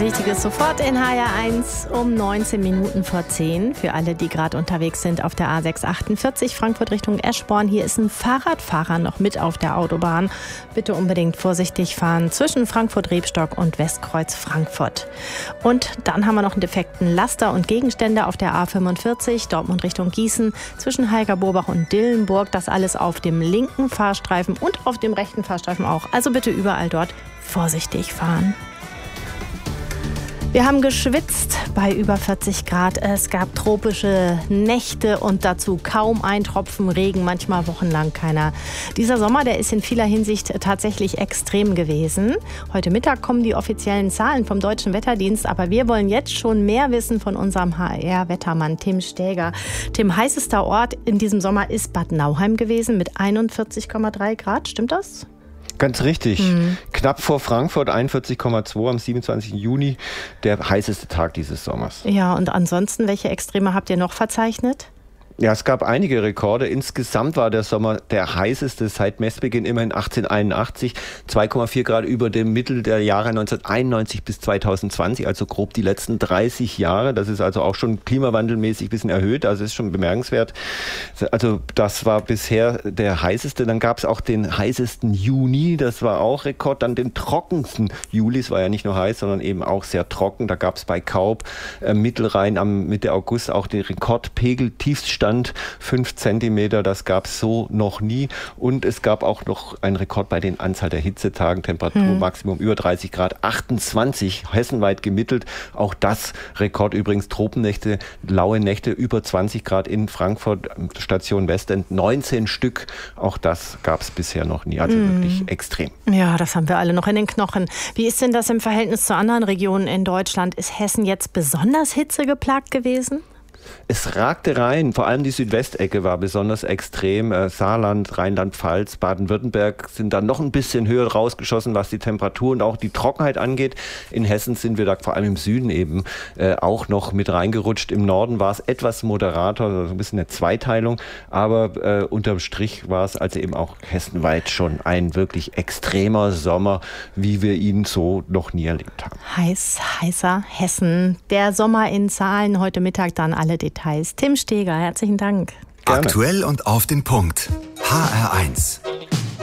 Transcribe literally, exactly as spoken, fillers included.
Wichtiges sofort in H R eins um neunzehn Minuten vor zehn. Für alle, die gerade unterwegs sind auf der A sechs achtundvierzig Frankfurt Richtung Eschborn. Hier ist ein Fahrradfahrer noch mit auf der Autobahn. Bitte unbedingt vorsichtig fahren zwischen Frankfurt-Rebstock und Westkreuz Frankfurt. Und dann haben wir noch einen defekten Laster und Gegenstände auf der A fünfundvierzig Dortmund Richtung Gießen zwischen Heiger-Bobach und Dillenburg. Das alles auf dem linken Fahrstreifen und auf dem rechten Fahrstreifen auch. Also bitte überall dort vorsichtig fahren. Wir haben geschwitzt bei über vierzig Grad. Es gab tropische Nächte und dazu kaum ein Tropfen Regen, manchmal wochenlang keiner. Dieser Sommer, der ist in vieler Hinsicht tatsächlich extrem gewesen. Heute Mittag kommen die offiziellen Zahlen vom Deutschen Wetterdienst, aber wir wollen jetzt schon mehr wissen von unserem H R-Wettermann Tim Stäger. Tim, heißester Ort in diesem Sommer ist Bad Nauheim gewesen mit einundvierzig Komma drei Grad. Stimmt das? Ganz richtig. Mhm. Knapp vor Frankfurt, einundvierzig Komma zwei am siebenundzwanzigsten Juni, der heißeste Tag dieses Sommers. Ja, und ansonsten, welche Extreme habt ihr noch verzeichnet? Ja, es gab einige Rekorde. Insgesamt war der Sommer der heißeste seit Messbeginn, immerhin achtzehnhunderteinundachtzig, zwei Komma vier Grad über dem Mittel der Jahre neunzehnhunderteinundneunzig bis zweitausendzwanzig, also grob die letzten dreißig Jahre. Das ist also auch schon klimawandelmäßig ein bisschen erhöht, also ist schon bemerkenswert. Also das war bisher der heißeste. Dann gab es auch den heißesten Juni, das war auch Rekord. Dann den trockensten Juli, es war ja nicht nur heiß, sondern eben auch sehr trocken. Da gab es bei Kaub äh, Mittelrhein am Mitte August auch den Rekordpegel, Tiefststand fünf Zentimeter, das gab es so noch nie. Und es gab auch noch einen Rekord bei den Anzahl der Hitzetagen, Temperaturmaximum hm. über dreißig Grad, achtundzwanzig, hessenweit gemittelt. Auch das Rekord übrigens, Tropennächte, laue Nächte über zwanzig Grad in Frankfurt, Station Westend, neunzehn Stück. Auch das gab es bisher noch nie, also hm. wirklich extrem. Ja, das haben wir alle noch in den Knochen. Wie ist denn das im Verhältnis zu anderen Regionen in Deutschland? Ist Hessen jetzt besonders hitzegeplagt gewesen? Es ragte rein, vor allem die Südwestecke war besonders extrem. Äh, Saarland, Rheinland-Pfalz, Baden-Württemberg sind dann noch ein bisschen höher rausgeschossen, was die Temperatur und auch die Trockenheit angeht. In Hessen sind wir da vor allem im Süden eben äh, auch noch mit reingerutscht. Im Norden war es etwas moderater, also ein bisschen eine Zweiteilung, aber äh, unterm Strich war es also eben auch hessenweit schon ein wirklich extremer Sommer, wie wir ihn so noch nie erlebt haben. Heiß, heißer Hessen. Der Sommer in Zahlen, heute Mittag dann alle Details. Tim Stäger, herzlichen Dank. Gerne. Aktuell und auf den Punkt. H R eins.